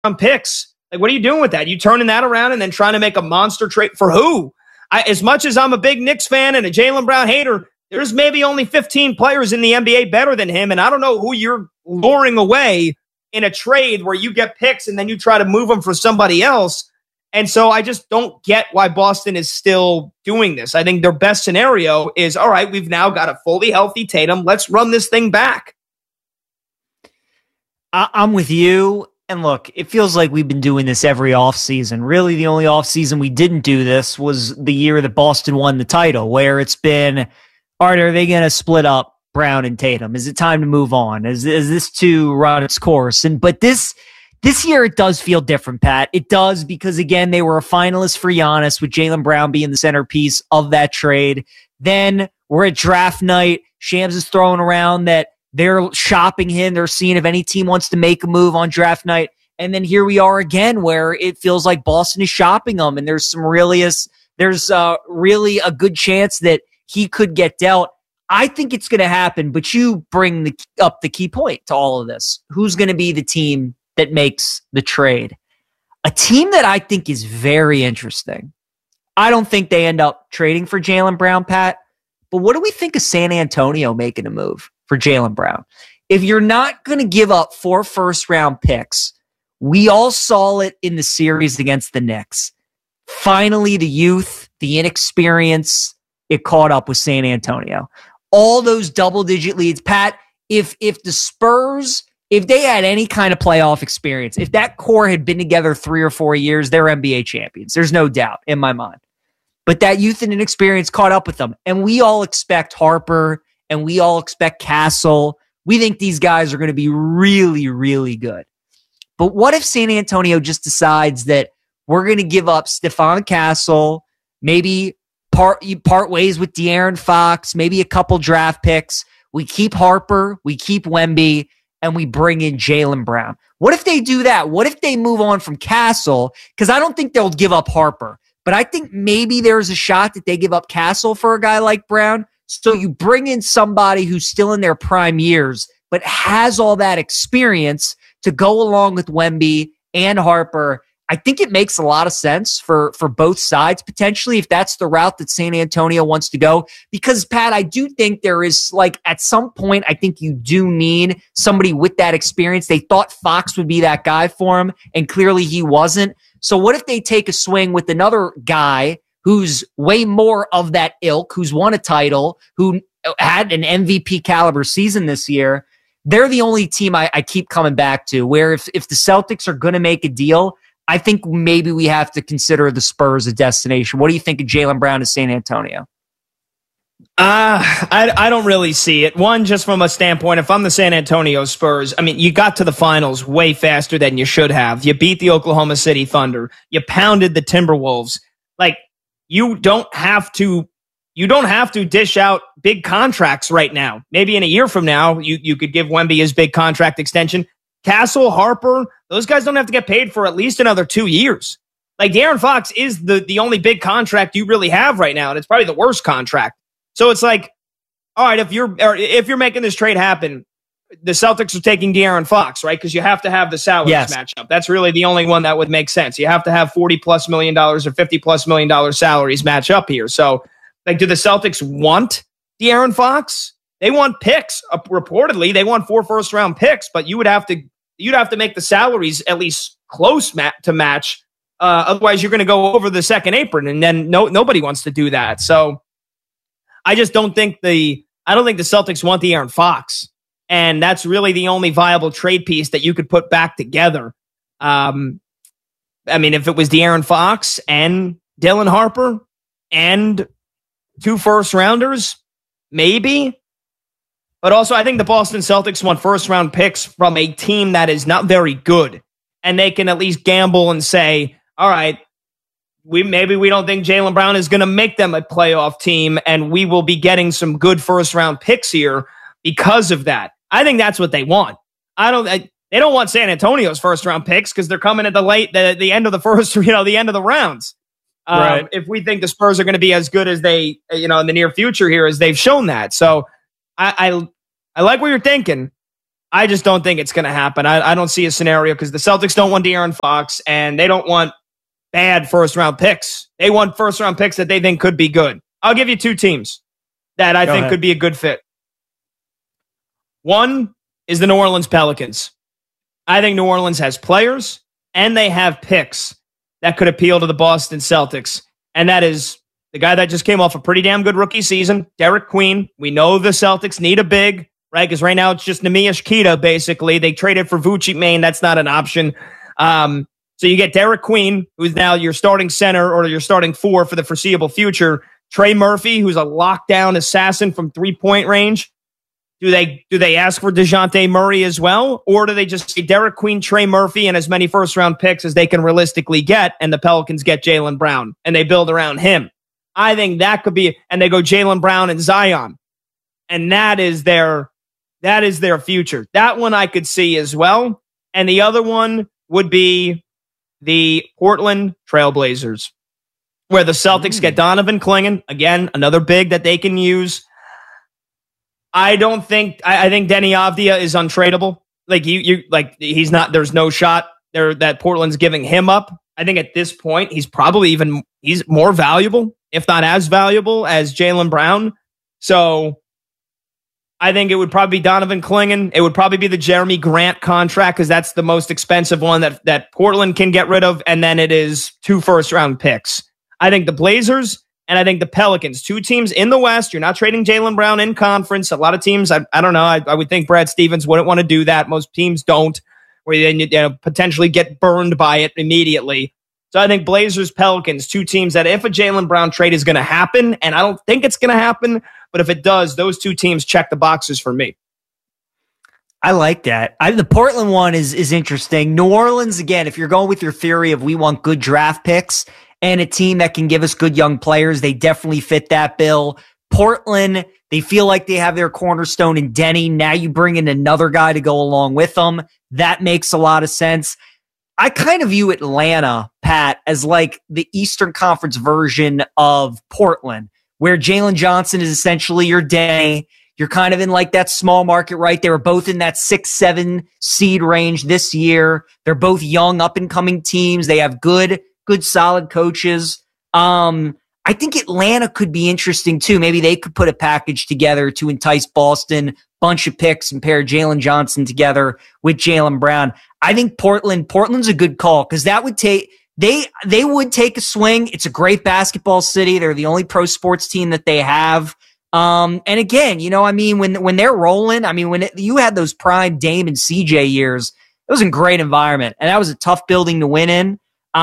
round picks. Like, what are you doing with that? You turning that around and then trying to make a monster trade for who? As much as I'm a big Knicks fan and a Jaylen Brown hater, there's maybe only 15 players in the NBA better than him, and I don't know who you're luring away in a trade where you get picks and then you try to move them for somebody else. And so I just don't get why Boston is still doing this. I think their best scenario is, all right, we've now got a fully healthy Tatum. Let's run this thing back. I'm with you. And look, it feels like we've been doing this every offseason. Really, the only offseason we didn't do this was the year that Boston won the title, where it's been, all right, are they going to split up Brown and Tatum? Is it time to move on? Is this to run its course? But this year, it does feel different, Pat. It does, because, again, they were a finalist for Giannis, with Jaylen Brown being the centerpiece of that trade. Then we're at draft night. Shams is throwing around that they're shopping him. They're seeing if any team wants to make a move on draft night. And then here we are again, where it feels like Boston is shopping him, and there's really a good chance that he could get dealt. I think it's going to happen, but you bring up the key point to all of this. Who's going to be the team that makes the trade? A team that I think is very interesting. I don't think they end up trading for Jaylen Brown, Pat, but what do we think of San Antonio making a move for Jaylen Brown? If you're not going to give up 4 first-round picks, we all saw it in the series against the Knicks. Finally, the youth, the inexperience, it caught up with San Antonio. All those double-digit leads. Pat, if the Spurs, if they had any kind of playoff experience, if that core had been together 3 or 4 years, they're NBA champions. There's no doubt in my mind. But that youth and inexperience caught up with them. And we all expect Harper, and we all expect Castle. We think these guys are going to be really, really good. But what if San Antonio just decides that we're going to give up Stephon Castle, maybe part ways with De'Aaron Fox, maybe a couple draft picks. We keep Harper, we keep Wemby, and we bring in Jaylen Brown. What if they do that? What if they move on from Castle? Because I don't think they'll give up Harper, but I think maybe there's a shot that they give up Castle for a guy like Brown. So you bring in somebody who's still in their prime years, but has all that experience to go along with Wemby and Harper. I think it makes a lot of sense for both sides, potentially, if that's the route that San Antonio wants to go. Because, Pat, I do think there is, at some point, I think you do need somebody with that experience. They thought Fox would be that guy for him, and clearly he wasn't. So what if they take a swing with another guy who's way more of that ilk, who's won a title, who had an MVP caliber season this year? They're the only team I keep coming back to, where if the Celtics are going to make a deal, I think maybe we have to consider the Spurs a destination. What do you think of Jaylen Brown to San Antonio? I don't really see it. One, just from a standpoint, if I'm the San Antonio Spurs, I mean, you got to the finals way faster than you should have. You beat the Oklahoma City Thunder. You pounded the Timberwolves. You don't have to dish out big contracts right now. Maybe in a year from now, you could give Wemby his big contract extension. Castle, Harper, those guys don't have to get paid for at least another 2 years. De'Aaron Fox is the only big contract you really have right now, and it's probably the worst contract. So it's all right, if you're making this trade happen, the Celtics are taking De'Aaron Fox, right? Because you have to have the salaries match up. That's really the only one that would make sense. You have to have $40+ million or $50+ million salaries match up here. So, do the Celtics want De'Aaron Fox? They want picks. Reportedly, they want 4 first-round picks, but you'd have to make the salaries at least close to match. Otherwise, you're going to go over the second apron, and then nobody wants to do that. So, I just don't think the Celtics want De'Aaron Fox, and that's really the only viable trade piece that you could put back together. I mean, if it was De'Aaron Fox and Dylan Harper and 2 first-rounders, maybe. But also, I think the Boston Celtics want first-round picks from a team that is not very good. And they can at least gamble and say, all right, we don't think Jaylen Brown is going to make them a playoff team, and we will be getting some good first-round picks here because of that. I think that's what they want. They don't want San Antonio's first-round picks because they're coming at the end of the first, the end of the rounds. Right. If we think the Spurs are going to be as good as they, in the near future here, as they've shown that. So I like what you're thinking. I just don't think it's going to happen. I don't see a scenario because the Celtics don't want De'Aaron Fox and they don't want bad first-round picks. They want first-round picks that they think could be good. I'll give you two teams that I think could be a good fit. One is the New Orleans Pelicans. I think New Orleans has players and they have picks that could appeal to the Boston Celtics. And that is the guy that just came off a pretty damn good rookie season, Derek Queen. We know the Celtics need a big, right? Because right now it's just Neemias Queta, basically. They traded for Vucci Maine. That's not an option. So you get Derek Queen, who's now your starting center or your starting four for the foreseeable future. Trey Murphy, who's a lockdown assassin from three-point range. Do they ask for DeJounte Murray as well? Or do they just say Derek Queen, Trey Murphy, and as many first-round picks as they can realistically get, and the Pelicans get Jaylen Brown, and they build around him? I think that could be, and they go Jaylen Brown and Zion. And that is their future. That one I could see as well. And the other one would be the Portland Trailblazers, where the Celtics get Donovan Clingan, again, another big that they can use. I think Deni Avdija is untradeable. He's not, there's no shot there that Portland's giving him up. I think at this point, he's more valuable, if not as valuable as Jaylen Brown. So I think it would probably be Donovan Clingan. It would probably be the Jeremy Grant contract because that's the most expensive one that Portland can get rid of. And then it is 2 first-round picks. I think the Blazers and I think the Pelicans, 2 teams in the West. You're not trading Jaylen Brown in conference. A lot of teams, I don't know. I would think Brad Stevens wouldn't want to do that. Most teams don't, where you potentially get burned by it immediately. So I think Blazers, Pelicans, 2 teams that if a Jaylen Brown trade is going to happen, and I don't think it's going to happen, but if it does, those 2 teams check the boxes for me. I like that. The Portland one is interesting. New Orleans, again, if you're going with your theory of we want good draft picks and a team that can give us good young players, they definitely fit that bill. Portland, they feel like they have their cornerstone in Deni. Now you bring in another guy to go along with them. That makes a lot of sense. I kind of view Atlanta, Pat, as like the Eastern Conference version of Portland, where Jalen Johnson is essentially your Deni. You're kind of in like that small market, right? They were both in that 6-7 seed range this year. They're both young, up-and-coming teams. They have good, solid coaches. I think Atlanta could be interesting too. Maybe they could put a package together to entice Boston, bunch of picks, and pair Jalen Johnson together with Jaylen Brown. I think Portland's a good call because that would take they would take a swing. It's a great basketball city. They're the only pro sports team that they have. And again, when they're rolling, when you had those prime Dame and CJ years, it was a great environment, and that was a tough building to win in.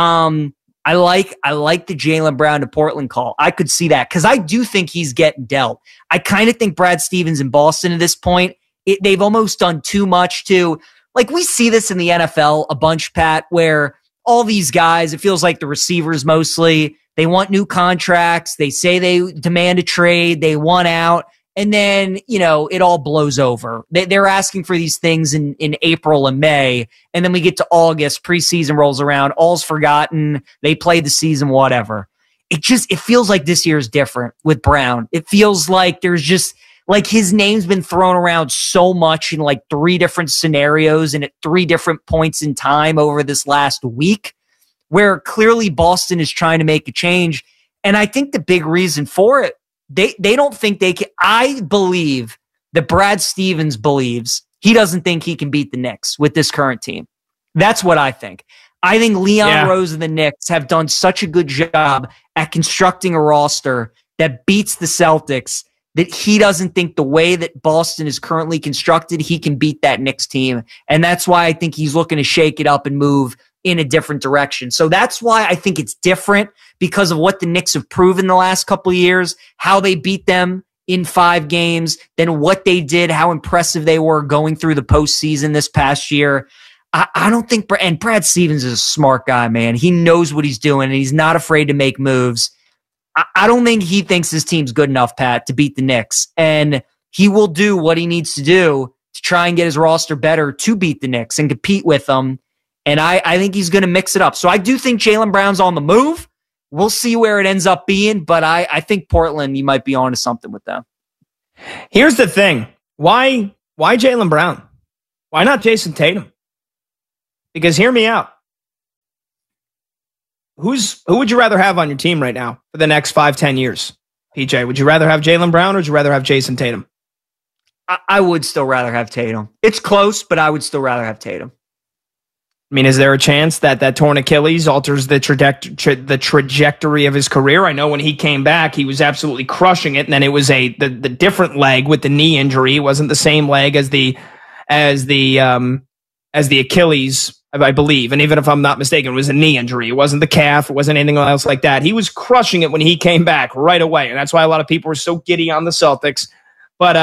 I like the Jaylen Brown to Portland call. I could see that because I do think he's getting dealt. I kind of think Brad Stevens in Boston at this point, they've almost done too much to, like, we see this in the NFL a bunch, Pat, where all these guys, it feels like the receivers mostly, they want new contracts. They say they demand a trade. They want out. And then, it all blows over. They're asking for these things in April and May. And then we get to August, preseason rolls around, all's forgotten. They play the season, whatever. It feels like this year is different with Brown. It feels like there's just like his name's been thrown around so much in like 3 different scenarios and at 3 different points in time over this last week, where clearly Boston is trying to make a change. And I think the big reason for it, they don't think they can. I believe that Brad Stevens believes he doesn't think he can beat the Knicks with this current team. That's what I think. I think Leon Rose and the Knicks have done such a good job at constructing a roster that beats the Celtics that he doesn't think the way that Boston is currently constructed, he can beat that Knicks team. And that's why I think he's looking to shake it up and move in a different direction. So that's why I think it's different, because of what the Knicks have proven the last couple of years, how they beat them in 5 games, then what they did, how impressive they were going through the postseason this past year. I don't think, and Brad Stevens is a smart guy, man. He knows what he's doing, and he's not afraid to make moves. I don't think he thinks his team's good enough, Pat, to beat the Knicks. And he will do what he needs to do to try and get his roster better to beat the Knicks and compete with them. And I think he's going to mix it up. So I do think Jaylen Brown's on the move. We'll see where it ends up being, but I think Portland, you might be onto something with them. Here's the thing. Why Jaylen Brown? Why not Jason Tatum? Because hear me out. Who would you rather have on your team right now for the next 5-10 years? PJ, would you rather have Jaylen Brown or would you rather have Jason Tatum? I would still rather have Tatum. It's close, but I would still rather have Tatum. I mean, is there a chance that torn Achilles alters the trajectory of his career? I know when he came back, he was absolutely crushing it, and then it was the different leg with the knee injury. It wasn't the same leg as the Achilles, I believe. And even if I'm not mistaken, it was a knee injury. It wasn't the calf. It wasn't anything else like that. He was crushing it when he came back right away, and that's why a lot of people were so giddy on the Celtics. But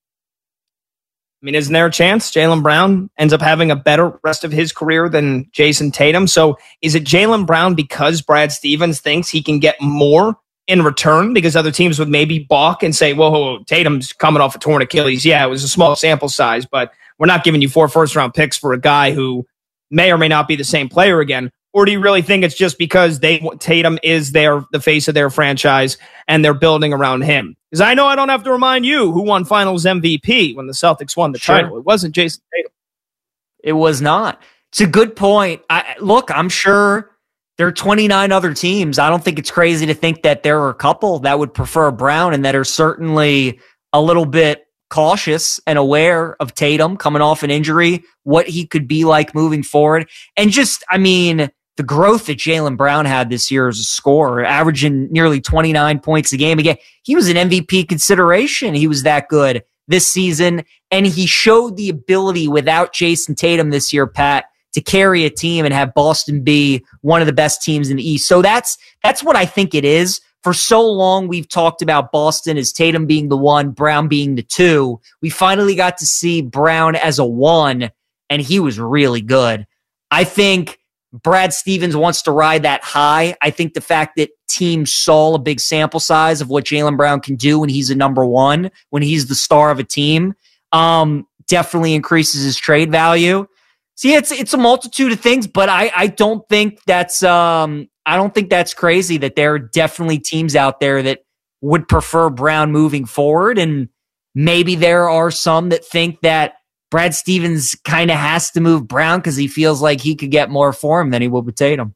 I mean, isn't there a chance Jaylen Brown ends up having a better rest of his career than Jason Tatum? So is it Jaylen Brown because Brad Stevens thinks he can get more in return because other teams would maybe balk and say, whoa, Tatum's coming off a torn Achilles. Yeah, it was a small sample size, but we're not giving you 4 first-round picks for a guy who may or may not be the same player again. Or do you really think it's just because Tatum is the face of their franchise and they're building around him? Because I know I don't have to remind you who won Finals MVP when the Celtics won the title. It wasn't Jason Tatum. It was not. It's a good point. Look, I'm sure there are 29 other teams. I don't think it's crazy to think that there are a couple that would prefer Brown and that are certainly a little bit cautious and aware of Tatum coming off an injury, what he could be like moving forward. And just, I mean, the growth that Jaylen Brown had this year as a scorer, averaging nearly 29 points a game. Again, he was an MVP consideration. He was that good this season. And he showed the ability without Jason Tatum this year, Pat, to carry a team and have Boston be one of the best teams in the East. So that's what I think it is. For so long, we've talked about Boston as Tatum being the 1, Brown being the 2. We finally got to see Brown as a 1, and he was really good. I think Brad Stevens wants to ride that high. I think the fact that teams saw a big sample size of what Jaylen Brown can do when he's a number 1, when he's the star of a team, definitely increases his trade value. See, it's a multitude of things, but I don't think that's crazy that there are definitely teams out there that would prefer Brown moving forward, and maybe there are some that think that Brad Stevens kind of has to move Brown because he feels like he could get more for him than he will with Tatum.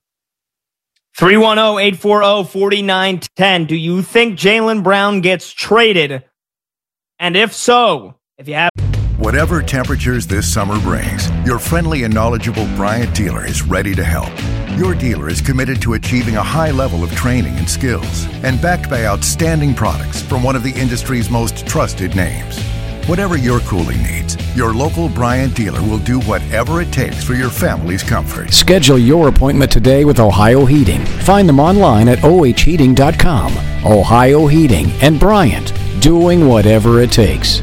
310-840-4910. Do you think Jaylen Brown gets traded? And if so, if you have... Whatever temperatures this summer brings, your friendly and knowledgeable Bryant dealer is ready to help. Your dealer is committed to achieving a high level of training and skills and backed by outstanding products from one of the industry's most trusted names. Whatever your cooling needs, your local Bryant dealer will do whatever it takes for your family's comfort. Schedule your appointment today with Ohio Heating. Find them online at ohheating.com. Ohio Heating and Bryant, doing whatever it takes.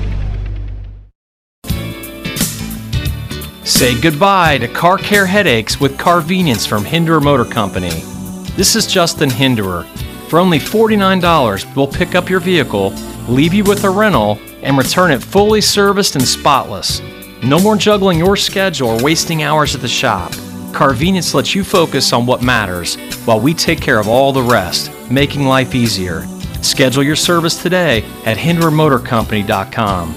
Say goodbye to car care headaches with Carvenience from Hinderer Motor Company. This is Justin Hinderer. For only $49, we'll pick up your vehicle, leave you with a rental, and return it fully serviced and spotless. No more juggling your schedule or wasting hours at the shop. Carvenience lets you focus on what matters while we take care of all the rest, making life easier. Schedule your service today at HindererMotorCompany.com.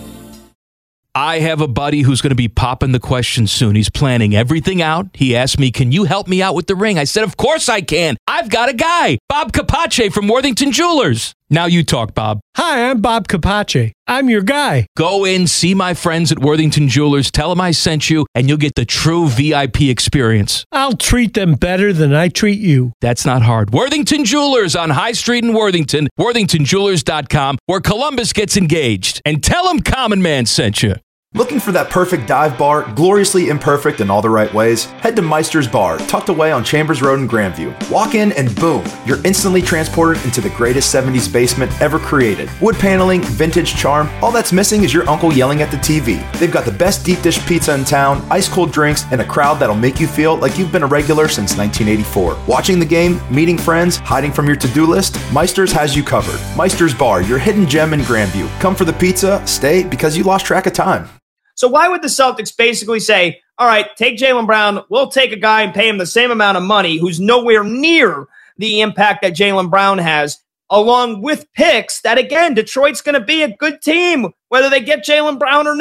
I have a buddy who's going to be popping the question soon. He's planning everything out. He asked me, can you help me out with the ring? I said, of course I can. I've got a guy, Bob Capace from Worthington Jewelers. Now you talk, Bob. Hi, I'm Bob Capace. I'm your guy. Go in, see my friends at Worthington Jewelers, tell them I sent you, and you'll get the true VIP experience. I'll treat them better than I treat you. That's not hard. Worthington Jewelers on High Street in Worthington, worthingtonjewelers.com, where Columbus gets engaged. And tell them Common Man sent you. Looking for that perfect dive bar, gloriously imperfect in all the right ways? Head to Meister's Bar, tucked away on Chambers Road in Grandview. Walk in and boom, you're instantly transported into the greatest 70s basement ever created. Wood paneling, vintage charm, all that's missing is your uncle yelling at the TV. They've got the best deep dish pizza in town, ice cold drinks, and a crowd that'll make you feel like you've been a regular since 1984. Watching the game, meeting friends, hiding from your to-do list, Meister's has you covered. Meister's Bar, your hidden gem in Grandview. Come for the pizza, stay because you lost track of time. So why would the Celtics basically say, all right, take Jaylen Brown, we'll take a guy and pay him the same amount of money who's nowhere near the impact that Jaylen Brown has, along with picks that, again, Detroit's going to be a good team, whether they get Jaylen Brown or not.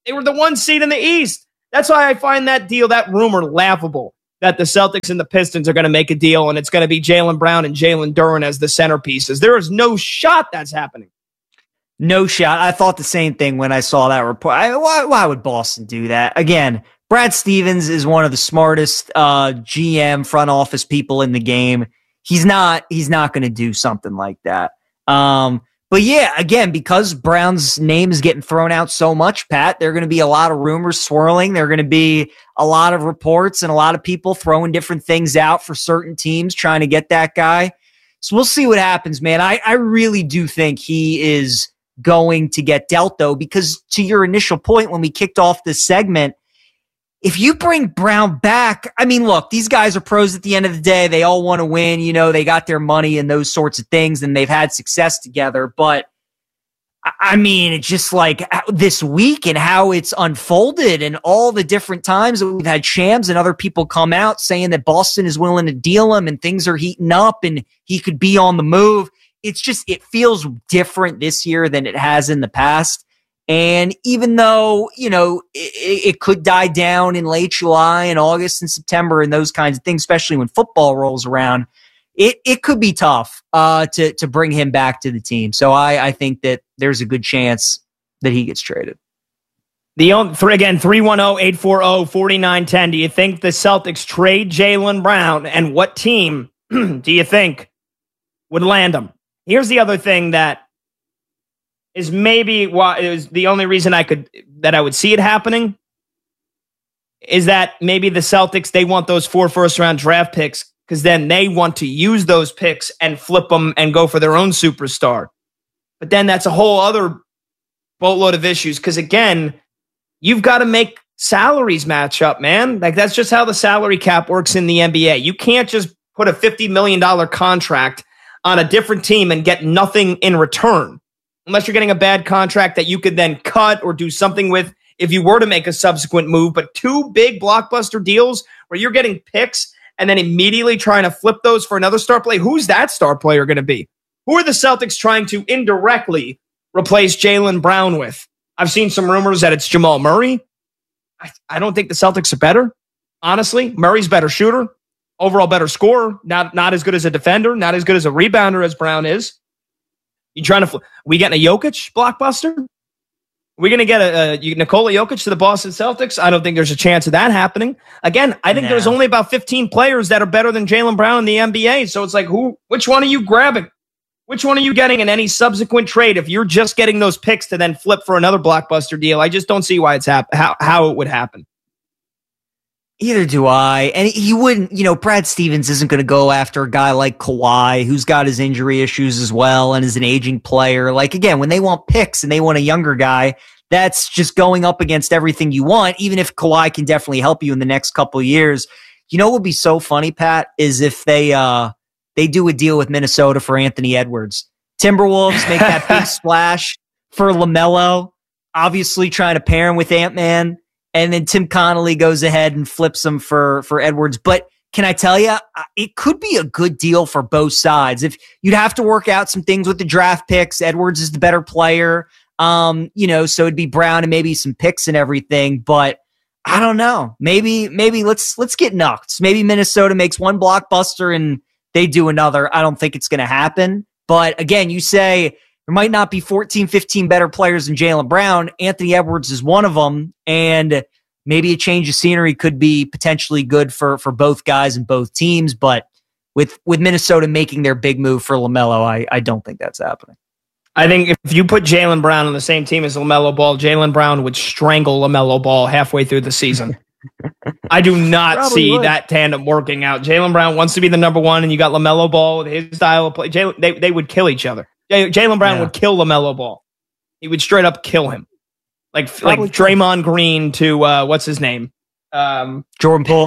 They were the 1 seed in the East. That's why I find that deal, that rumor, laughable, that the Celtics and the Pistons are going to make a deal and it's going to be Jaylen Brown and Jalen Duren as the centerpieces. There is no shot that's happening. No shot. I thought the same thing when I saw that report. Why would Boston do that? Again, Brad Stevens is one of the smartest GM front office people in the game. He's not going to do something like that. But yeah, again, because Brown's name is getting thrown out so much, Pat, there are going to be a lot of rumors swirling. There are going to be a lot of reports and a lot of people throwing different things out for certain teams trying to get that guy. So we'll see what happens, man. I really do think he is going to get dealt, though, because to your initial point when we kicked off this segment, if you bring Brown back, I mean, look, these guys are pros at the end of the day. They all want to win. You know, they got their money and those sorts of things, and they've had success together. But, I mean, it's just like this week and how it's unfolded and all the different times that we've had Shams and other people come out saying that Boston is willing to deal him and things are heating up and he could be on the move. It's just, it feels different this year than it has in the past. And even though, you know, it could die down in late July and August and September and those kinds of things, especially when football rolls around, it could be tough to bring him back to the team. So I think that there's a good chance that he gets traded. Again, 310-840-4910. Do you think the Celtics trade Jaylen Brown, and what team do you think would land him? Here's the other thing that is maybe why it was the only reason I would see it happening is that maybe the Celtics, they want those 4 first-round draft picks because then they want to use those picks and flip them and go for their own superstar. But then that's a whole other boatload of issues because, again, you've got to make salaries match up, man. Like, that's just how the salary cap works in the NBA. You can't just put a $50 million contract on a different team and get nothing in return. Unless you're getting a bad contract that you could then cut or do something with if you were to make a subsequent move. But 2 big blockbuster deals where you're getting picks and then immediately trying to flip those for another star player. Who's that star player going to be? Who are the Celtics trying to indirectly replace Jaylen Brown with? I've seen some rumors that it's Jamal Murray. I don't think the Celtics are better. Honestly, Murray's better shooter, overall better scorer, not as good as a defender, not as good as a rebounder as Brown is. You trying to? We getting a Jokic blockbuster? We're going to get a Nikola Jokic to the Boston Celtics? I don't think there's a chance of that happening. Again, I think there's only about 15 players that are better than Jaylen Brown in the NBA. So it's like, which one are you grabbing? Which one are you getting in any subsequent trade if you're just getting those picks to then flip for another blockbuster deal? I just don't see why it's how it would happen. Either do I. And he wouldn't, Brad Stevens isn't going to go after a guy like Kawhi, who's got his injury issues as well and is an aging player. Like, again, when they want picks and they want a younger guy, that's just going up against everything you want, even if Kawhi can definitely help you in the next couple of years. You know what would be so funny, Pat, is if they do a deal with Minnesota for Anthony Edwards. Timberwolves make that big splash for LaMelo, obviously trying to pair him with Ant-Man. And then Tim Connolly goes ahead and flips him for Edwards. But can I tell you, it could be a good deal for both sides. If you'd have to work out some things with the draft picks, Edwards is the better player. So it'd be Brown and maybe some picks and everything. But I don't know. Maybe let's get nuts. Maybe Minnesota makes one blockbuster and they do another. I don't think it's going to happen. But again, you say there might not be 14, 15 better players than Jaylen Brown. Anthony Edwards is one of them, and maybe a change of scenery could be potentially good for both guys and both teams. But with Minnesota making their big move for LaMelo, I don't think that's happening. I think if you put Jaylen Brown on the same team as LaMelo Ball, Jaylen Brown would strangle LaMelo Ball halfway through the season. I do not see that tandem working out. Jaylen Brown wants to be the number one, and you got LaMelo Ball with his style of play. They would kill each other. Jaylen Brown would kill LaMelo Ball. He would straight up kill him. Like Draymond Green to, what's his name? Jordan Poole.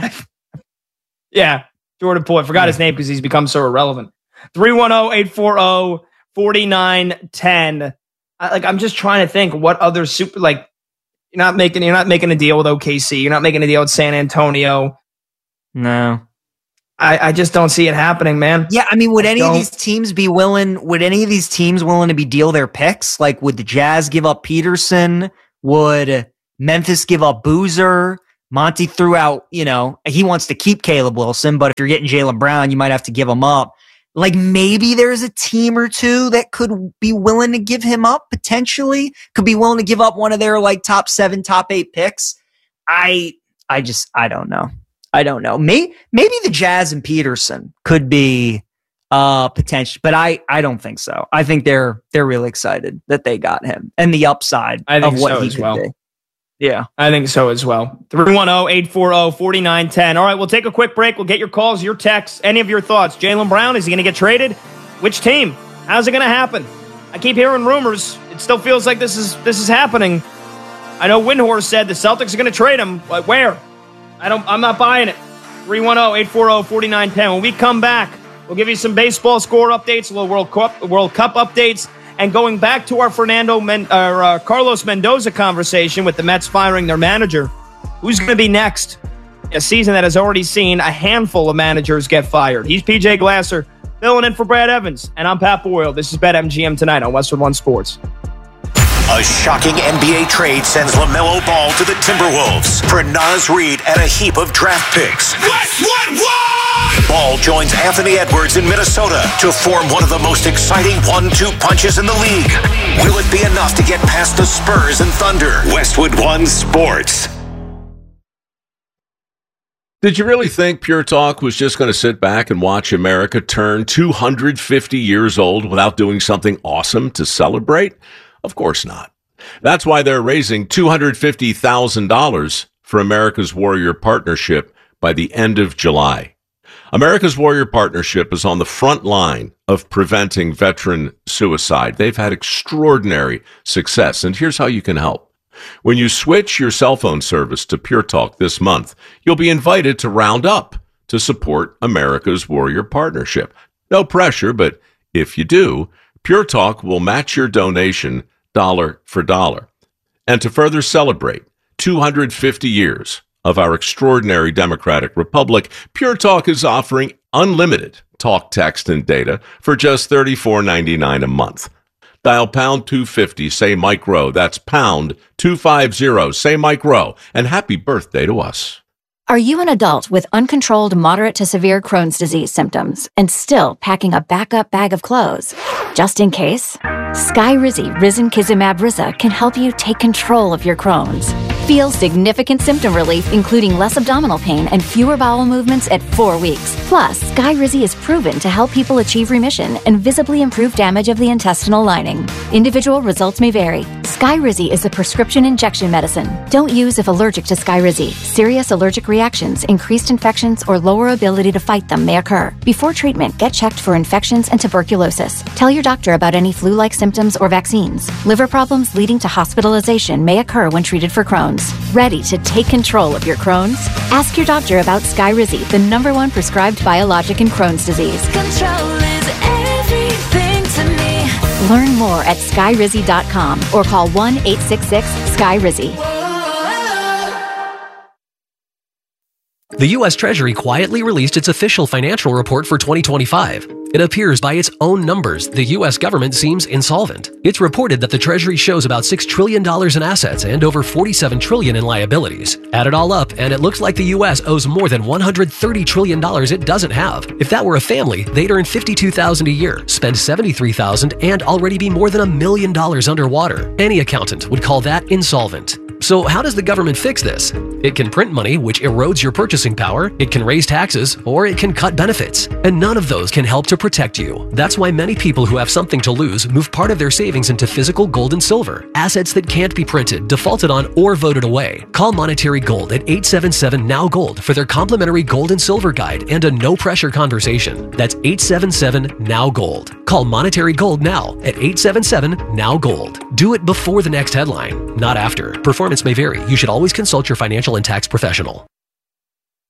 Yeah, Jordan Poole. I forgot his name because he's become so irrelevant. 310-840-4910. I'm just trying to think what other super, you're not making a deal with OKC. You're not making a deal with San Antonio. No. I just don't see it happening, man. Yeah, I mean, would any of these teams willing to be deal their picks? Like, would the Jazz give up Peterson? Would Memphis give up Boozer. Monty threw out, he wants to keep Caleb Wilson, but if you're getting Jaylen Brown, you might have to give him up. Like maybe there's a team or two that could be willing to give him up potentially, could be willing to give up one of their like top 7, top 8 picks. I don't know. I don't know. Maybe the Jazz and Peterson could be potential, but I don't think so. I think they're really excited that they got him and the upside of what he could be. Yeah, I think so as well. 310-840-4910. All right, we'll take a quick break. We'll get your calls, your texts, any of your thoughts. Jaylen Brown, is he going to get traded? Which team? How's it going to happen? I keep hearing rumors. It still feels like this is happening. I know Windhorst said the Celtics are going to trade him. But where? I'm not buying it. 310-840-4910. When we come back, we'll give you some baseball score updates, a little World Cup updates. And going back to our Carlos Mendoza conversation with the Mets firing their manager, who's going to be next? A season that has already seen a handful of managers get fired. He's PJ Glasser, filling in for Brad Evans. And I'm Pat Boyle. This is BetMGM tonight on Westwood One Sports. A shocking NBA trade sends LaMelo Ball to the Timberwolves for Naz Reid and a heap of draft picks. Westwood One! Ball joins Anthony Edwards in Minnesota to form one of the most exciting 1-2 punches in the league. Will it be enough to get past the Spurs and Thunder? Westwood One Sports. Did you really think Pure Talk was just going to sit back and watch America turn 250 years old without doing something awesome to celebrate? Of course not. That's why they're raising $250,000 for America's Warrior Partnership by the end of July. America's Warrior Partnership is on the front line of preventing veteran suicide. They've had extraordinary success, and here's how you can help. When you switch your cell phone service to Pure Talk this month, you'll be invited to round up to support America's Warrior Partnership. No pressure, but if you do, Pure Talk will match your donation dollar for dollar. And to further celebrate 250 years of our extraordinary democratic republic, Pure Talk is offering unlimited talk, text, and data for just $34.99 a month. Dial pound 250, say Mike Rowe. That's pound 250, say Mike Rowe. And happy birthday to us. Are you an adult with uncontrolled moderate to severe Crohn's disease symptoms and still packing a backup bag of clothes? Just in case, Skyrizi Risankizumab Riza can help you take control of your Crohn's. Feel significant symptom relief, including less abdominal pain and fewer bowel movements at 4 weeks. Plus, Skyrizi is proven to help people achieve remission and visibly improve damage of the intestinal lining. Individual results may vary. Skyrizi is a prescription injection medicine. Don't use if allergic to Skyrizi. Serious allergic reactions, increased infections, or lower ability to fight them may occur. Before treatment, get checked for infections and tuberculosis. Tell your doctor about any flu-like symptoms or vaccines. Liver problems leading to hospitalization may occur when treated for Crohn's. Ready to take control of your Crohn's? Ask your doctor about Skyrizi, the #1 prescribed biologic in Crohn's disease. Control is everything to me. Learn more at Skyrizi.com or call 1-866-SKYRIZI. The U.S. Treasury quietly released its official financial report for 2025. It appears by its own numbers, the U.S. government seems insolvent. It's reported that the Treasury shows about $6 trillion in assets and over $47 trillion in liabilities. Add it all up, and it looks like the U.S. owes more than $130 trillion it doesn't have. If that were a family, they'd earn $52,000 a year, spend $73,000, and already be more than $1 million underwater. Any accountant would call that insolvent. So how does the government fix this? It can print money, which erodes your purchasing power, it can raise taxes, or it can cut benefits. And none of those can help to protect you. That's why many people who have something to lose move part of their savings into physical gold and silver, assets that can't be printed, defaulted on, or voted away. Call Monetary Gold at 877-NOW-GOLD for their complimentary gold and silver guide and a no-pressure conversation. That's 877-NOW-GOLD. Call Monetary Gold now at 877-NOW-GOLD. Do it before the next headline, not after. Performance may vary. You should always consult your financial and tax professional.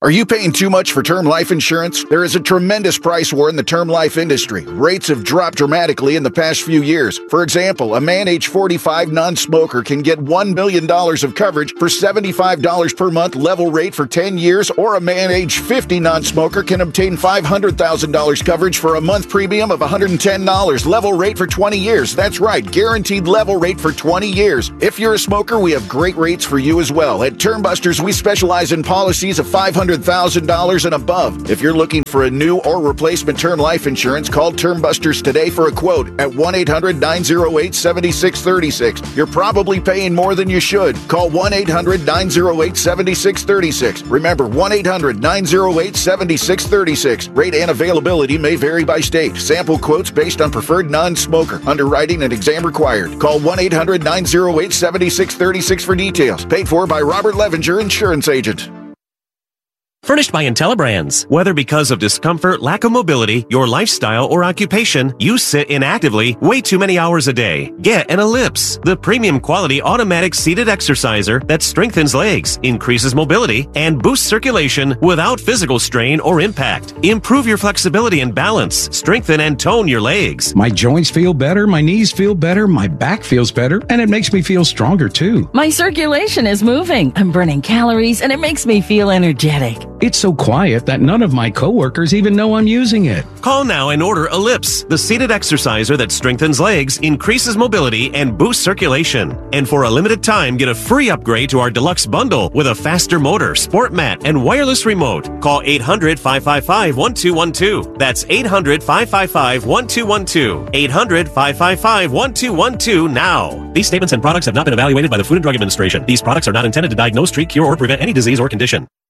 Are you paying too much for term life insurance? There is a tremendous price war in the term life industry. Rates have dropped dramatically in the past few years. For example, a man age 45 non-smoker can get $1 million of coverage for $75 per month level rate for 10 years, or a man age 50 non-smoker can obtain $500,000 coverage for a month premium of $110 level rate for 20 years. That's right, guaranteed level rate for 20 years. If you're a smoker, we have great rates for you as well. At Term Busters, we specialize in policies of $500,000 and above. If you're looking for a new or replacement term life insurance, call Term Busters today for a quote at 1-800-908-7636. You're probably paying more than you should. Call 1-800-908-7636. Remember, 1-800-908-7636. Rate and availability may vary by state. Sample quotes based on preferred non-smoker. Underwriting and exam required. Call 1-800-908-7636 for details. Paid for by Robert Levenger, Insurance Agent. Furnished by IntelliBrands. Whether because of discomfort, lack of mobility, your lifestyle, or occupation, you sit inactively way too many hours a day. Get an Ellipse, the premium quality automatic seated exerciser that strengthens legs, increases mobility, and boosts circulation without physical strain or impact. Improve your flexibility and balance. Strengthen and tone your legs. My joints feel better, my knees feel better, my back feels better, and it makes me feel stronger too. My circulation is moving. I'm burning calories, and it makes me feel energetic. It's so quiet that none of my coworkers even know I'm using it. Call now and order Ellipse, the seated exerciser that strengthens legs, increases mobility, and boosts circulation. And for a limited time, get a free upgrade to our deluxe bundle with a faster motor, sport mat, and wireless remote. Call 800-555-1212. That's 800-555-1212. 800-555-1212 now. These statements and products have not been evaluated by the Food and Drug Administration. These products are not intended to diagnose, treat, cure, or prevent any disease or condition.